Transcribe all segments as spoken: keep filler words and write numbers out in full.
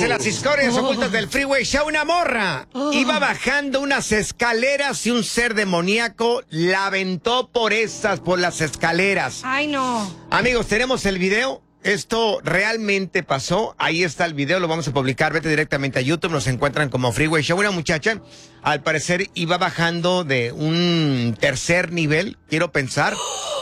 en las historias ocultas del Freeway Show, una morra iba bajando unas escaleras y un ser demoníaco la aventó por estas, por las escaleras. Ay, no. Amigos, tenemos el video. Esto realmente pasó. Ahí está el video, lo vamos a publicar. Vete directamente a YouTube, nos encuentran como Freeway Show. Una muchacha, al parecer, iba bajando de un tercer nivel, quiero pensar.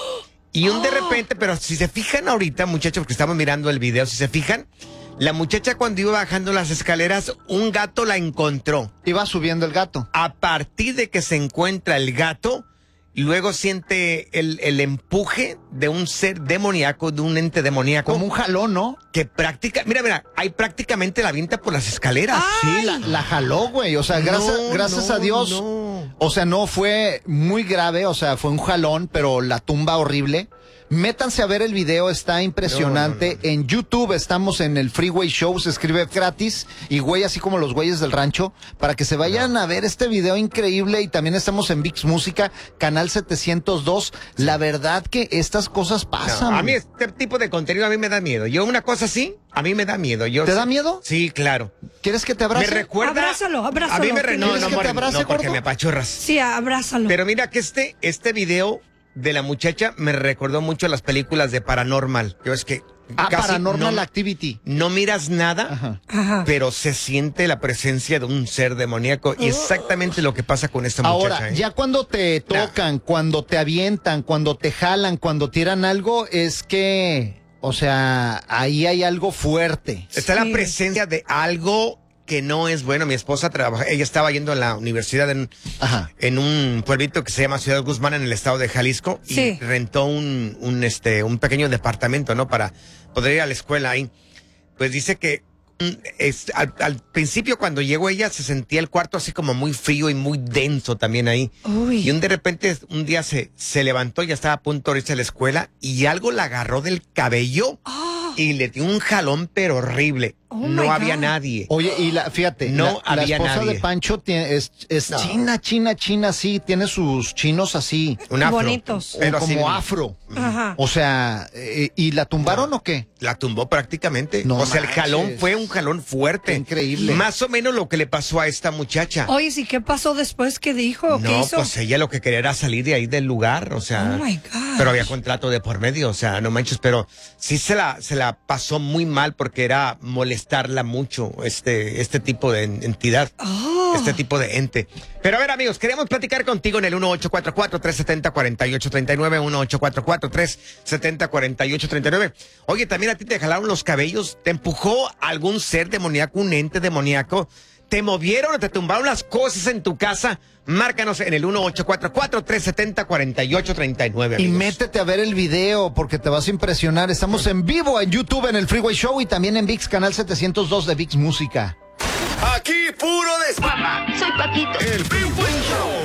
Y un de repente, pero si se fijan ahorita, muchachos, que estamos mirando el video, si se fijan, la muchacha cuando iba bajando las escaleras, un gato la encontró. Iba subiendo el gato. A partir de que se encuentra el gato, luego siente el, el empuje de un ser demoníaco, de un ente demoníaco. Como un jalón, ¿no? Que práctica, mira, mira, ahí prácticamente la avienta por las escaleras. ¡Ay! Sí, la, la jaló, güey. O sea, gracias, No, gracias no, a Dios. no. O sea, no fue muy grave, o sea, fue un jalón, pero la tumba horrible. Métanse a ver el video, está impresionante. No, no, no. En YouTube estamos en el Freeway Show, se escribe gratis, y güey, así como los güeyes del rancho, para que se vayan No. a ver este video increíble. Y también estamos en ViX Música, canal setecientos dos. La verdad que estas cosas pasan. No, a mí este tipo de contenido a mí me da miedo. Yo una cosa así, a mí me da miedo. Yo, ¿Te da miedo? Sí, claro. ¿Quieres que te abrace? Me recuerda... Abrázalo, abrázalo. A mí me re... No, ¿Quieres no, que te More, abrace, no, porque gordo? me apachurras. Sí, abrázalo. Pero mira que este, este video de la muchacha me recordó mucho a las películas de Paranormal. Yo es que Ah, casi Paranormal no, Activity. no miras nada, Ajá. Ajá. pero se siente la presencia de un ser demoníaco. Y exactamente lo que pasa con esta muchacha. Ahora, ¿eh? ya cuando te tocan, cuando te avientan, cuando te jalan, cuando tiran algo, es que, o sea, ahí hay algo fuerte. Está Sí. la presencia de algo que no es bueno. Mi esposa trabaja, ella estaba yendo a la universidad en, Ajá. en un pueblito que se llama Ciudad Guzmán, en el estado de Jalisco, y Sí. rentó un, un, este, un pequeño departamento, ¿no? Para poder ir a la escuela ahí. Pues dice que mm, es, al, al principio cuando llegó ella se sentía el cuarto así como muy frío y muy denso también ahí. Uy. Y un de repente un día se, se levantó, ya estaba a punto de irse a la escuela y algo la agarró del cabello Ah. y le dio un jalón pero horrible. Oh, no my había God. nadie. Oye, y la, fíjate, No la, la había esposa nadie. de Pancho tiene, es, es No. china, china, china, sí, tiene sus chinos así, Un afro. Bonitos. Pero o como así, afro. Ajá. O sea, eh, ¿y la tumbaron o qué? la tumbó prácticamente. No o sea, el manches. jalón fue un jalón fuerte. Qué increíble. Más o menos lo que le pasó a esta muchacha. Oye, ¿sí qué pasó después? ¿Qué dijo? ¿Qué No, hizo? pues ella lo que quería era salir de ahí del lugar, o sea. Oh, my God. Pero había contrato de por medio, o sea, no manches, pero sí se la, se la pasó muy mal porque era molestarla mucho, este, este tipo de entidad, Oh. este tipo de ente. Pero a ver, amigos, queremos platicar contigo en el uno ocho cuatro cuatro, tres siete cero, cuatro ocho tres nueve, uno ocho cuatro cuatro, tres siete cero, cuatro ocho tres nueve. Oye, también a ti te jalaron los cabellos, te empujó algún ser demoníaco, un ente demoníaco, te movieron o te tumbaron las cosas en tu casa. Márcanos en el uno ocho cuatro cuatro, tres siete cero, cuatro ocho tres nueve. Y amigos. métete a ver el video porque te vas a impresionar. Estamos en vivo en YouTube en el Freeway Show y también en ViX, canal setecientos dos de ViX Música. Aquí puro desmama. Soy Paquito. El Freeway Show.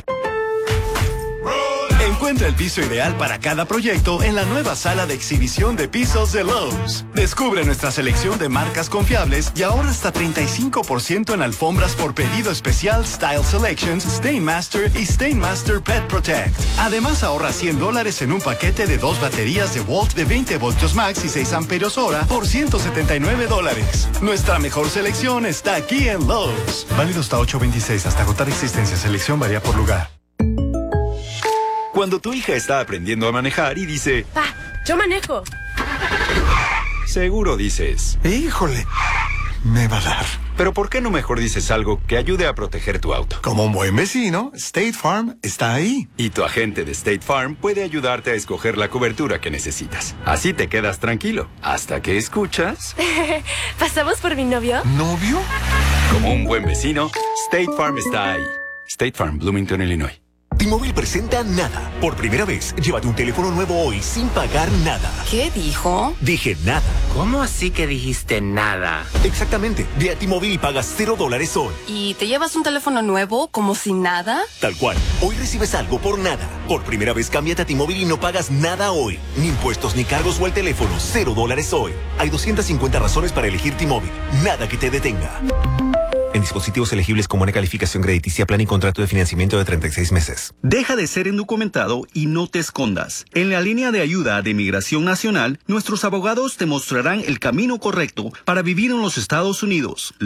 Encuentra el piso ideal para cada proyecto en la nueva sala de exhibición de pisos de Lowe's. Descubre nuestra selección de marcas confiables y ahorra hasta treinta y cinco por ciento en alfombras por pedido especial Style Selections, Stainmaster y Stainmaster Pet Protect. Además ahorra cien dólares en un paquete de dos baterías de Walt de veinte voltios max y seis amperios hora por ciento setenta y nueve dólares. Nuestra mejor selección está aquí en Lowe's. Válido hasta ocho veintiséis, hasta agotar existencia. Selección varía por lugar. Cuando tu hija está aprendiendo a manejar y dice, Pa, yo manejo. seguro dices, Híjole, me va a dar. pero ¿por qué no mejor dices algo que ayude a proteger tu auto? Como un buen vecino, State Farm está ahí. Y tu agente de State Farm puede ayudarte a escoger la cobertura que necesitas. Así te quedas tranquilo, hasta que escuchas. ¿Pasamos por mi novio? ¿Novio? Como un buen vecino, State Farm está ahí. State Farm, Bloomington, Illinois. T-Mobile presenta Nada. Por primera vez, llévate un teléfono nuevo hoy sin pagar nada. ¿Qué dijo? Dije nada. ¿Cómo así que dijiste nada? Exactamente. Ve a T-Mobile y pagas cero dólares hoy. ¿Y te llevas un teléfono nuevo como si nada? Tal cual. Hoy recibes algo por nada. Por primera vez, cámbiate a T-Mobile y no pagas nada hoy. Ni impuestos, ni cargos o el teléfono. Cero dólares hoy. Hay doscientas cincuenta razones para elegir T-Mobile. Nada que te detenga. En dispositivos elegibles con buena calificación crediticia, plan y contrato de financiamiento de treinta y seis meses. Deja de ser indocumentado y no te escondas. En la línea de ayuda de Migración Nacional, nuestros abogados te mostrarán el camino correcto para vivir en los Estados Unidos.